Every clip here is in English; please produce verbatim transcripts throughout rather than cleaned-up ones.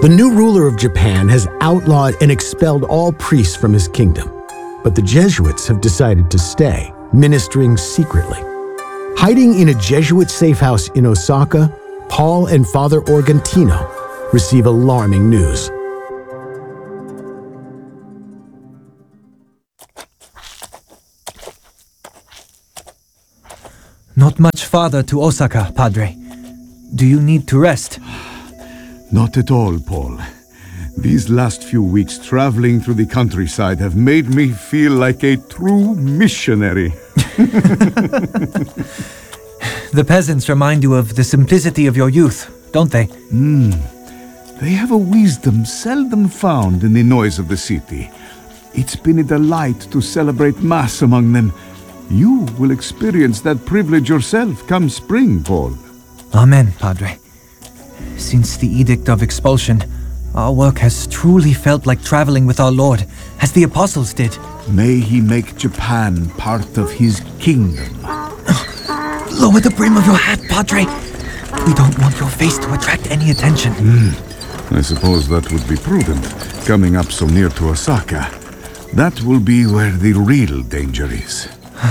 The new ruler of Japan has outlawed and expelled all priests from his kingdom, but the Jesuits have decided to stay, ministering secretly. Hiding in a Jesuit safe house in Osaka, Paul and Father Organtino receive alarming news. Not much farther to Osaka, Padre. Do you need to rest? Not at all, Paul. These last few weeks traveling through the countryside have made me feel like a true missionary. The peasants remind you of the simplicity of your youth, don't they? Hmm. They have a wisdom seldom found in the noise of the city. It's been a delight to celebrate Mass among them. You will experience that privilege yourself come spring, Paul. Amen, Padre. Since the Edict of Expulsion, our work has truly felt like traveling with our Lord, as the apostles did. May he make Japan part of his kingdom. Lower the brim of your hat, Padre. We don't want your face to attract any attention. Mm. I suppose that would be prudent, coming up so near to Osaka. That will be where the real danger is.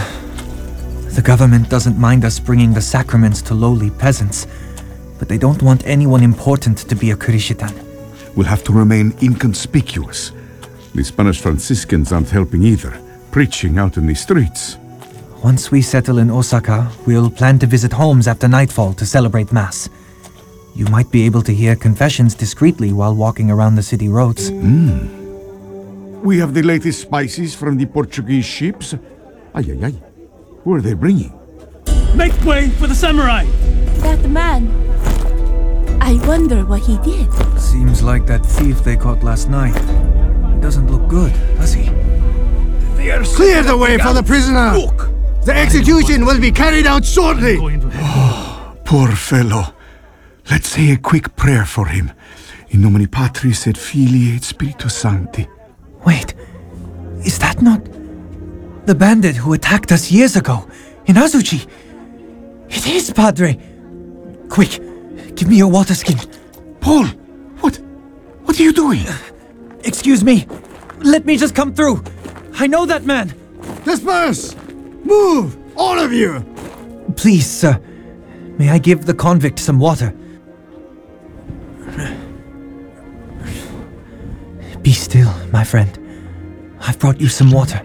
The government doesn't mind us bringing the sacraments to lowly peasants, but they don't want anyone important to be a Kurishitan. We'll have to remain inconspicuous. The Spanish Franciscans aren't helping either, preaching out in the streets. Once we settle in Osaka, we'll plan to visit homes after nightfall to celebrate Mass. You might be able to hear confessions discreetly while walking around the city roads. Mm. We have the latest spices from the Portuguese ships. Ay, ay, ay. Who are they bringing? Make way for the samurai! That man. I wonder what he did. Seems like that thief they caught last night. He doesn't look good, does he? Clear the way for the prisoner! Look. The execution will be carried out shortly! Oh, poor fellow. Let's say a quick prayer for him. In nomine Patris et Filii et Spiritus Sancti. Wait, is that not the bandit who attacked us years ago in Azuchi? It is, Padre. Quick, give me your water skin. Paul, what? What are you doing? Excuse me. Let me just come through. I know that man. Disperse! Move! All of you! Please, sir. May I give the convict some water? Be still, my friend. I've brought you some water.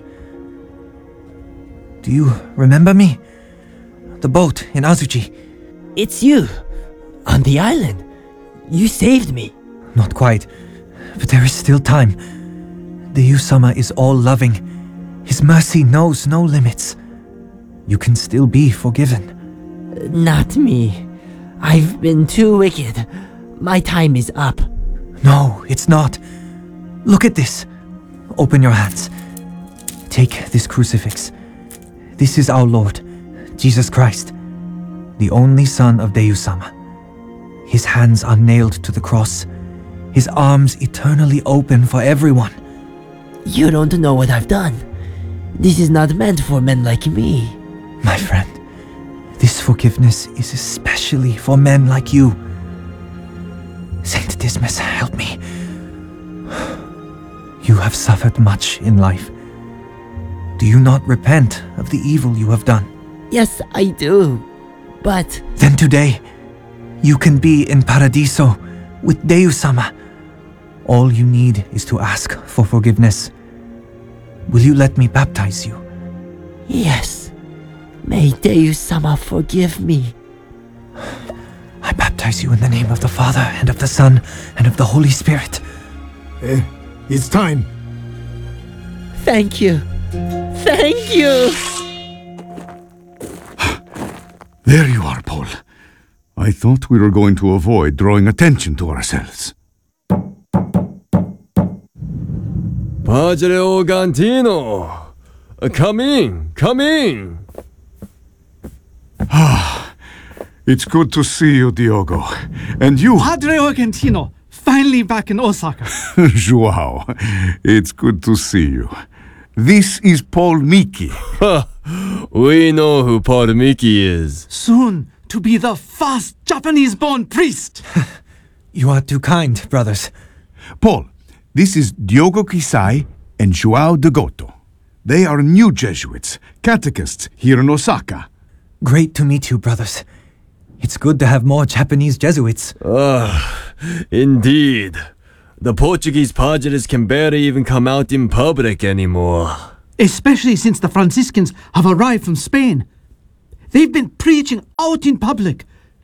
Do you remember me? The boat in Azuchi. It's you. On the island. You saved me. Not quite. But there is still time. Deusama is all-loving. His mercy knows no limits. You can still be forgiven. Not me. I've been too wicked. My time is up. No, it's not. Look at this. Open your hands. Take this crucifix. This is our Lord, Jesus Christ, the only Son of Deusama. His hands are nailed to the cross, his arms eternally open for everyone. You don't know what I've done. This is not meant for men like me. My friend, this forgiveness is especially for men like you. Saint Dismas, help me. You have suffered much in life. Do you not repent of the evil you have done? Yes, I do. But... Then today, you can be in Paradiso with Deusama. All you need is to ask for forgiveness. Will you let me baptize you? Yes. May Deusama forgive me. I baptize you in the name of the Father, and of the Son, and of the Holy Spirit. Eh, it's time. Thank you. Thank you! There you are, Paul. I thought we were going to avoid drawing attention to ourselves. Padre Organtino! Come in, come in! Ah, it's good to see you, Diogo. And you... Padre Organtino, finally back in Osaka. Joao, it's good to see you. This is Paul Miki. We know who Paul Miki is. Soon to be the first Japanese-born priest. You are too kind, brothers. Paul, this is Diogo Kisai and Joao de Goto. They are new Jesuits, catechists here in Osaka. Great to meet you, brothers. It's good to have more Japanese Jesuits. Ah, indeed. The Portuguese padres can barely even come out in public anymore. Especially since the Franciscans have arrived from Spain. They've been preaching out in public.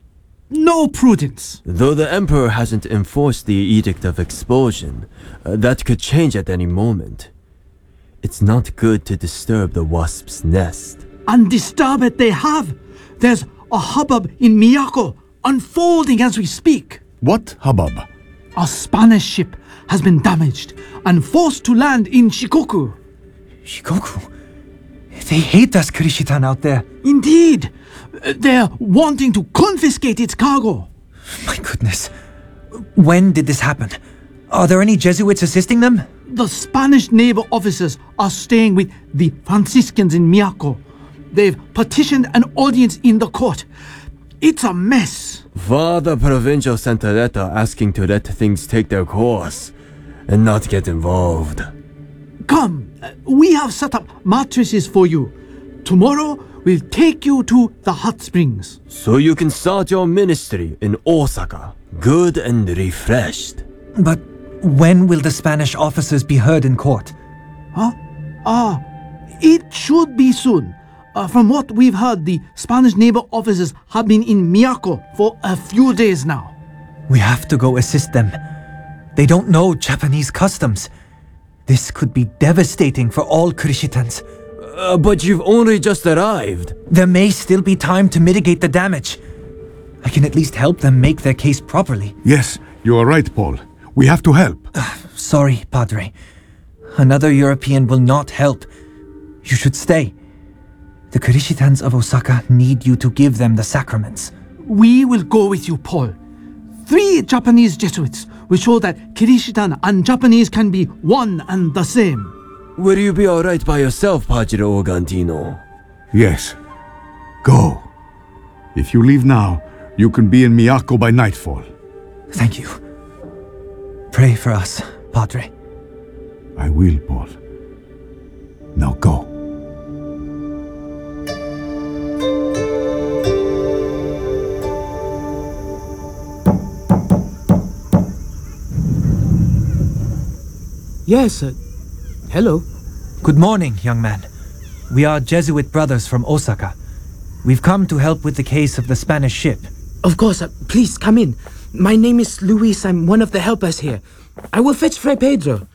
No prudence. Though the Emperor hasn't enforced the Edict of Expulsion, uh, that could change at any moment. It's not good to disturb the wasp's nest. And disturb it they have. There's a hubbub in Miyako, unfolding as we speak. What hubbub? A Spanish ship has been damaged and forced to land in Shikoku. Shikoku? They hate us, Kirishitan, out there. Indeed. They're wanting to confiscate its cargo. My goodness. When did this happen? Are there any Jesuits assisting them? The Spanish naval officers are staying with the Franciscans in Miyako. They've petitioned an audience in the court. It's a mess. Father Provincial sent a letter asking to let things take their course and not get involved. Come, we have set up mattresses for you. Tomorrow, we'll take you to the hot springs. So you can start your ministry in Osaka, good and refreshed. But when will the Spanish officers be heard in court? Huh? Ah, it should be soon. Uh, from what we've heard, the Spanish naval officers have been in Miyako for a few days now. We have to go assist them. They don't know Japanese customs. This could be devastating for all Kirishitans. Uh, but you've only just arrived. There may still be time to mitigate the damage. I can at least help them make their case properly. Yes, you are right, Paul. We have to help. Uh, sorry, Padre. Another European will not help. You should stay. The Kirishitans of Osaka need you to give them the sacraments. We will go with you, Paul. Three Japanese Jesuits will show that Kirishitan and Japanese can be one and the same. Will you be alright by yourself, Padre Organtino? Yes. Go. If you leave now, you can be in Miyako by nightfall. Thank you. Pray for us, Padre. I will, Paul. Now go. Yes, uh, hello. Good morning, young man. We are Jesuit brothers from Osaka. We've come to help with the case of the Spanish ship. Of course, uh, please come in. My name is Luis. I'm one of the helpers here. I will fetch Fray Pedro.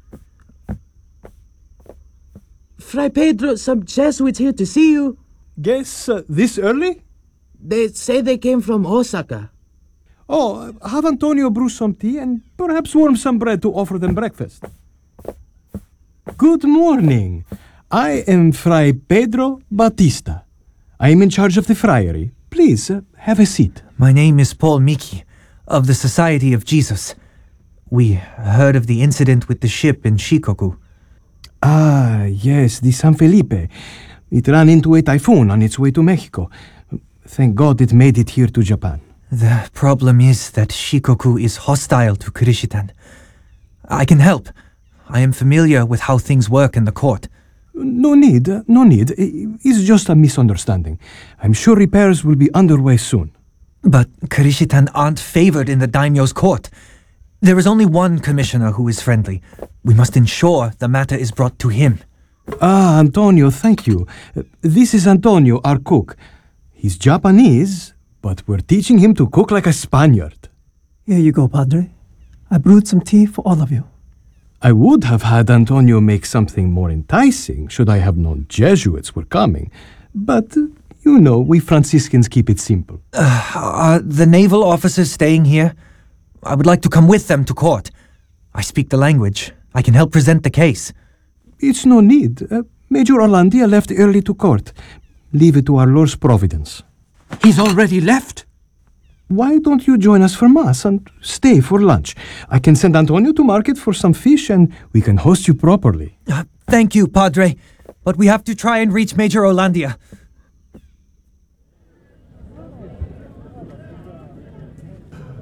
Fray Pedro, some Jesuits here to see you. Guess uh, this early? They say they came from Osaka. Oh, have Antonio brew some tea and perhaps warm some bread to offer them breakfast. Good morning. I am Fray Pedro Batista. I am in charge of the friary. Please, uh, have a seat. My name is Paul Miki, of the Society of Jesus. We heard of the incident with the ship in Shikoku. Ah, yes, the San Felipe. It ran into a typhoon on its way to Mexico. Thank God it made it here to Japan. The problem is that Shikoku is hostile to Kirishitan. I can help. I am familiar with how things work in the court. No need, uh, no need. It's just a misunderstanding. I'm sure repairs will be underway soon. But Kirishitan aren't favored in the daimyo's court. There is only one commissioner who is friendly. We must ensure the matter is brought to him. Ah, Antonio, thank you. Uh, This is Antonio, our cook. He's Japanese, but we're teaching him to cook like a Spaniard. Here you go, Padre. I brewed some tea for all of you. I would have had Antonio make something more enticing should I have known Jesuits were coming. But, uh, you know, we Franciscans keep it simple. Uh, are the naval officers staying here? I would like to come with them to court. I speak the language. I can help present the case. It's no need. Uh, Major Orlandia left early to court. Leave it to our Lord's providence. He's already left? Why don't you join us for Mass and stay for lunch? I can send Antonio to market for some fish and we can host you properly. Uh, thank you, Padre. But we have to try and reach Major Orlandia.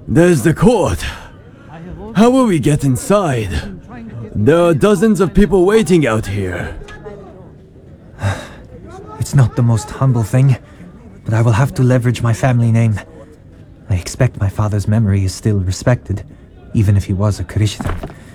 There's the court. How will we get inside? There are dozens of people waiting out here. It's not the most humble thing, but I will have to leverage my family name. I expect my father's memory is still respected, even if he was a Christian.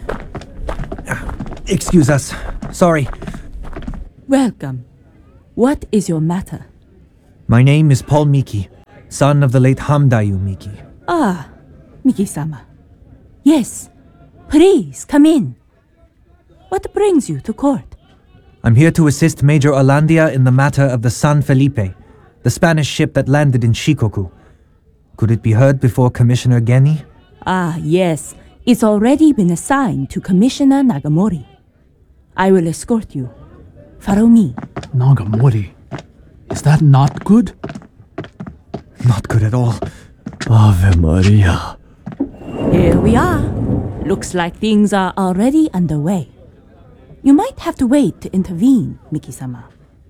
Excuse us. Sorry. Welcome. What is your matter? My name is Paul Miki, son of the late Hamdayu Miki. Ah, Miki-sama. Yes, please come in. What brings you to court? I'm here to assist Major Olandia in the matter of the San Felipe, the Spanish ship that landed in Shikoku. Could it be heard before Commissioner Geni? Ah, yes. It's already been assigned to Commissioner Nagamori. I will escort you. Follow me. Nagamori. Is that not good? Not good at all. Ave Maria. Here we are. Looks like things are already underway. You might have to wait to intervene, Miki-sama.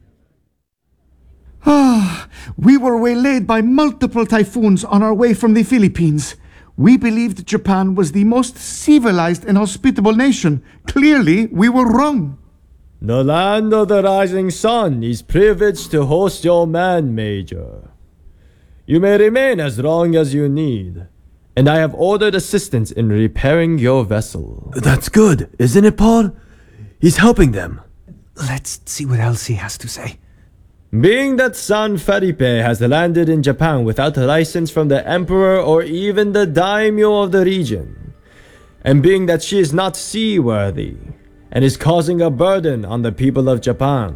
Ah, we were waylaid by multiple typhoons on our way from the Philippines. We believed Japan was the most civilized and hospitable nation. Clearly, we were wrong. The land of the rising sun is privileged to host your man, Major. You may remain as long as you need, and I have ordered assistance in repairing your vessel. That's good, isn't it, Paul? He's helping them. Let's see what else he has to say. Being that San Felipe has landed in Japan without a license from the Emperor or even the daimyo of the region, and being that she is not seaworthy and is causing a burden on the people of Japan,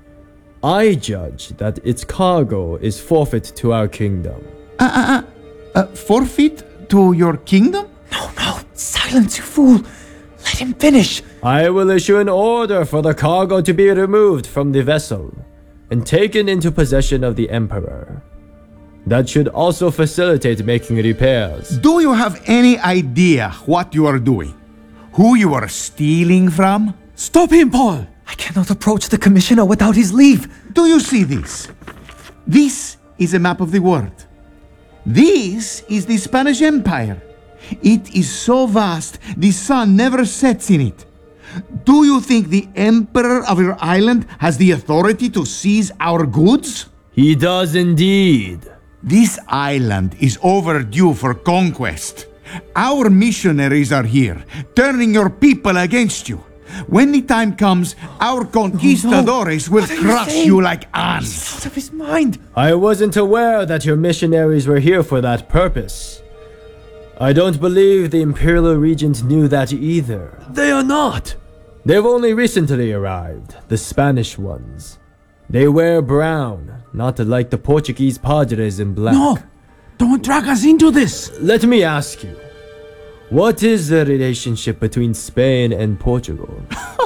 I judge that its cargo is forfeit to our kingdom. Uh, uh, uh, uh, forfeit to your kingdom? No, no, silence, you fool. Let him finish. I will issue an order for the cargo to be removed from the vessel and taken into possession of the Emperor. That should also facilitate making repairs. Do you have any idea what you are doing? Who you are stealing from? Stop him, Paul! I cannot approach the commissioner without his leave. Do you see this? This is a map of the world. This is the Spanish Empire. It is so vast, the sun never sets in it. Do you think the emperor of your island has the authority to seize our goods? He does indeed. This island is overdue for conquest. Our missionaries are here, turning your people against you. When the time comes, our conquistadores no, no. will crush you, you like ants. He's out of his mind. I wasn't aware that your missionaries were here for that purpose. I don't believe the Imperial Regent knew that either. They are not. They've only recently arrived, the Spanish ones. They wear brown, not like the Portuguese padres in black. No! Don't drag us into this! Let me ask you, what is the relationship between Spain and Portugal?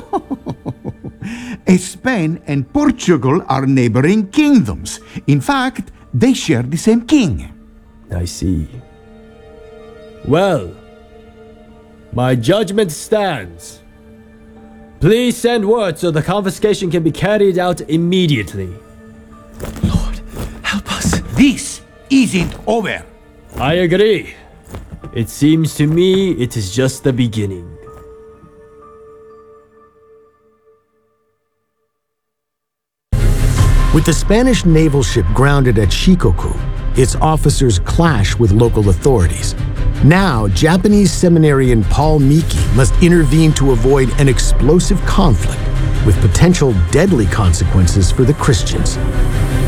Spain and Portugal are neighboring kingdoms. In fact, they share the same king. I see. Well, my judgment stands. Please send word so the confiscation can be carried out immediately. Lord, help us. This isn't over. I agree. It seems to me it is just the beginning. With the Spanish naval ship grounded at Shikoku, its officers clash with local authorities. Now, Japanese seminarian Paul Miki must intervene to avoid an explosive conflict with potential deadly consequences for the Christians.